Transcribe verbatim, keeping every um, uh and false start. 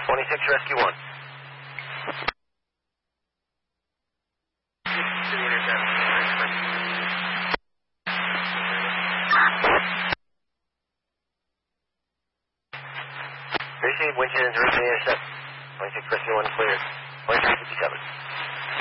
twenty-six, Rescue one. Receive, Winchester, intercept. twenty-six, Rescue one, cleared. twenty-three fifty-seven.